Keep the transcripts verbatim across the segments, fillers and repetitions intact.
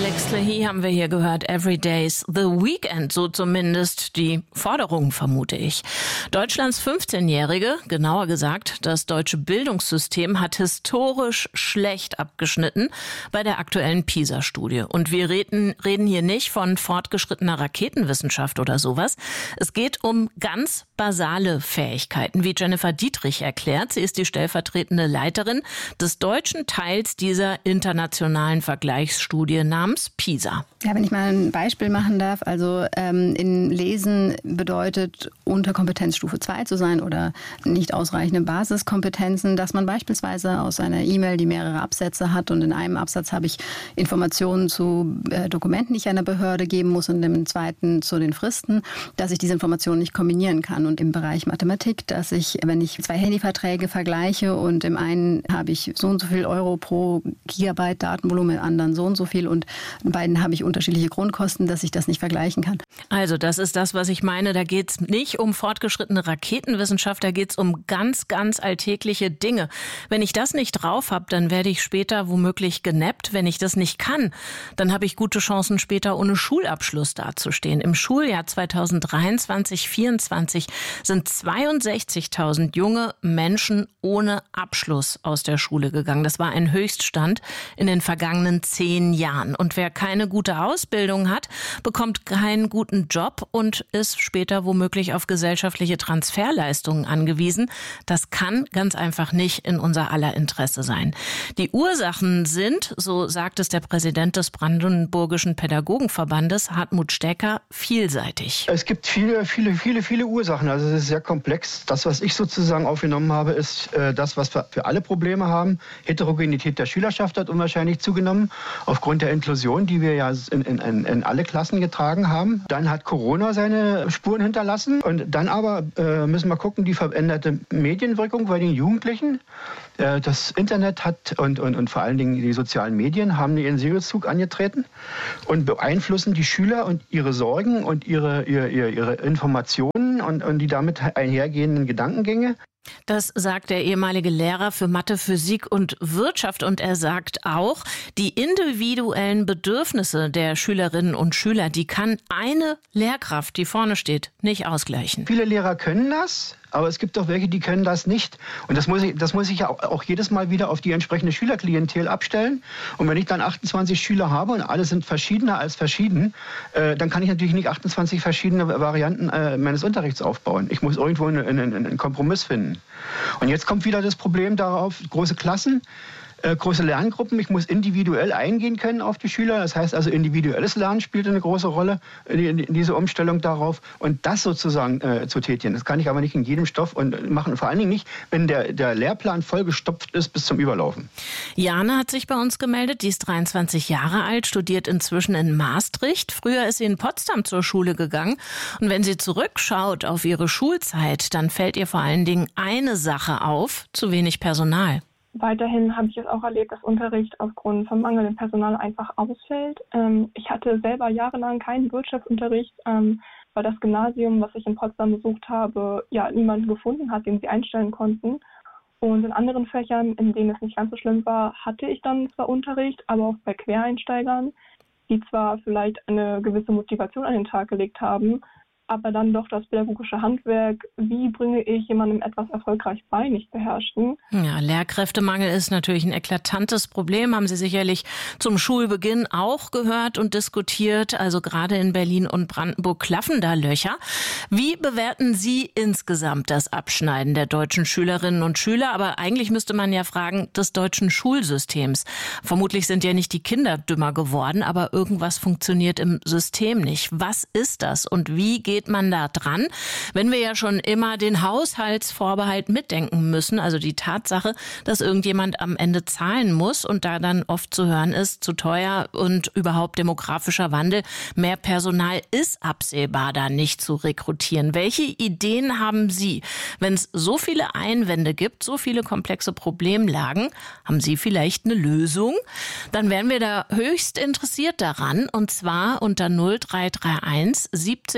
Alex Lahey haben wir hier gehört. Every Day's the Weekend, so zumindest die Forderung, vermute ich. Deutschlands fünfzehnjährige, genauer gesagt, das deutsche Bildungssystem hat historisch schlecht abgeschnitten bei der aktuellen PISA-Studie. Und wir reden, reden hier nicht von fortgeschrittener Raketenwissenschaft oder sowas. Es geht um ganz basale Fähigkeiten, wie Jennifer Dietrich erklärt. Sie ist die stellvertretende Leiterin des deutschen Teils dieser internationalen Vergleichsstudie namens PISA. Ja, wenn ich mal ein Beispiel machen darf, also ähm, in Lesen bedeutet unter Kompetenzstufe zwei zu sein oder nicht ausreichende Basiskompetenzen, dass man beispielsweise aus einer E-Mail, die mehrere Absätze hat und in einem Absatz habe ich Informationen zu äh, Dokumenten, die ich einer Behörde geben muss und im zweiten zu den Fristen, dass ich diese Informationen nicht kombinieren kann. Und im Bereich Mathematik, dass ich, wenn ich zwei Handyverträge vergleiche und im einen habe ich so und so viel Euro pro Gigabyte Datenvolumen, im anderen so und so viel und in beiden habe ich unterschiedliche Grundkosten, dass ich das nicht vergleichen kann. Also das ist das, was ich meine. Da geht es nicht um fortgeschrittene Raketenwissenschaft, da geht es um ganz, ganz alltägliche Dinge. Wenn ich das nicht drauf habe, dann werde ich später womöglich genappt. Wenn ich das nicht kann, dann habe ich gute Chancen, später ohne Schulabschluss dazustehen. Im Schuljahr zweitausenddreiundzwanzig vierundzwanzig sind zweiundsechzigtausend junge Menschen ohne Abschluss aus der Schule gegangen. Das war ein Höchststand in den vergangenen zehn Jahren. Und wer keine gute Ausbildung hat, bekommt keinen guten Job und ist später womöglich auf gesellschaftliche Transferleistungen angewiesen. Das kann ganz einfach nicht in unser aller Interesse sein. Die Ursachen sind, so sagt es der Präsident des Brandenburgischen Pädagogenverbandes, Hartmut Stecker, vielseitig. Es gibt viele, viele, viele, viele Ursachen. Also es ist sehr komplex. Das, was ich sozusagen aufgenommen habe, ist äh, das, was wir für alle Probleme haben. Heterogenität der Schülerschaft hat unwahrscheinlich zugenommen, aufgrund der Inklusion, die wir ja in, in, in alle Klassen getragen haben. Dann hat Corona seine Spuren hinterlassen. Und dann aber äh, müssen wir gucken, die veränderte Medienwirkung bei den Jugendlichen. Äh, das Internet hat und, und, und vor allen Dingen die sozialen Medien haben ihren Segelzug angetreten und beeinflussen die Schüler und ihre Sorgen und ihre, ihre, ihre Informationen und, und die damit einhergehenden Gedankengänge. Das sagt der ehemalige Lehrer für Mathe, Physik und Wirtschaft. Und er sagt auch, die individuellen Bedürfnisse der Schülerinnen und Schüler, die kann eine Lehrkraft, die vorne steht, nicht ausgleichen. Viele Lehrer können das, aber es gibt auch welche, die können das nicht. Und das muss ich, das muss ich ja auch jedes Mal wieder auf die entsprechende Schülerklientel abstellen. Und wenn ich dann achtundzwanzig Schüler habe und alle sind verschiedener als verschieden, äh, dann kann ich natürlich nicht achtundzwanzig verschiedene Varianten äh, meines Unterrichts aufbauen. Ich muss irgendwo einen, einen, einen Kompromiss finden. Und jetzt kommt wieder das Problem darauf, große Klassen, äh, große Lerngruppen. Ich muss individuell eingehen können auf die Schüler. Das heißt also, individuelles Lernen spielt eine große Rolle in, in diese Umstellung darauf. Und das sozusagen äh, zu tätigen, das kann ich aber nicht in jedem Stoff und machen. Vor allen Dingen nicht, wenn der, der Lehrplan vollgestopft ist bis zum Überlaufen. Jana hat sich bei uns gemeldet. Die ist dreiundzwanzig Jahre alt, studiert inzwischen in Maastricht. Früher ist sie in Potsdam zur Schule gegangen. Und wenn sie zurückschaut auf ihre Schulzeit, dann fällt ihr vor allen Dingen eine Sache auf: zu wenig Personal. Weiterhin habe ich es auch erlebt, dass Unterricht aufgrund von mangelndem Personal einfach ausfällt. Ähm, ich hatte selber jahrelang keinen Wirtschaftsunterricht, ähm, weil das Gymnasium, was ich in Potsdam besucht habe, ja niemanden gefunden hat, den sie einstellen konnten. Und in anderen Fächern, in denen es nicht ganz so schlimm war, hatte ich dann zwar Unterricht, aber auch bei Quereinsteigern, die zwar vielleicht eine gewisse Motivation an den Tag gelegt haben, aber dann doch das pädagogische Handwerk, wie bringe ich jemandem etwas erfolgreich bei, nicht beherrschten. Ja, Lehrkräftemangel ist natürlich ein eklatantes Problem, haben Sie sicherlich zum Schulbeginn auch gehört und diskutiert. Also gerade in Berlin und Brandenburg klaffen da Löcher. Wie bewerten Sie insgesamt das Abschneiden der deutschen Schülerinnen und Schüler? Aber eigentlich müsste man ja fragen, des deutschen Schulsystems. Vermutlich sind ja nicht die Kinder dümmer geworden, aber irgendwas funktioniert im System nicht. Was ist das und wie geht geht man da dran, wenn wir ja schon immer den Haushaltsvorbehalt mitdenken müssen, also die Tatsache, dass irgendjemand am Ende zahlen muss und da dann oft zu hören ist, zu teuer und überhaupt demografischer Wandel, mehr Personal ist absehbar da nicht zu rekrutieren. Welche Ideen haben Sie, wenn es so viele Einwände gibt, so viele komplexe Problemlagen, haben Sie vielleicht eine Lösung? Dann wären wir da höchst interessiert daran und zwar unter null drei drei eins siebzig neunundvierzig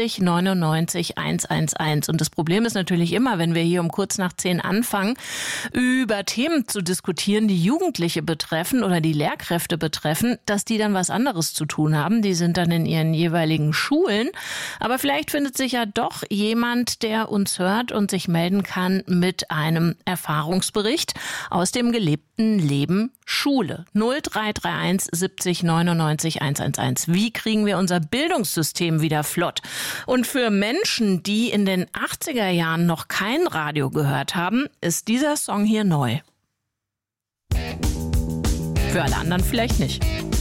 neunundneunzig hunderteins. Und das Problem ist natürlich immer, wenn wir hier um kurz nach zehn anfangen, über Themen zu diskutieren, die Jugendliche betreffen oder die Lehrkräfte betreffen, dass die dann was anderes zu tun haben. Die sind dann in ihren jeweiligen Schulen. Aber vielleicht findet sich ja doch jemand, der uns hört und sich melden kann mit einem Erfahrungsbericht aus dem gelebten Leben Schule. null drei drei eins siebzig neunundneunzig hunderteins. Wie kriegen wir unser Bildungssystem wieder flott? Und für Menschen, die in den achtziger Jahren noch kein Radio gehört haben, ist dieser Song hier neu. Für alle anderen vielleicht nicht.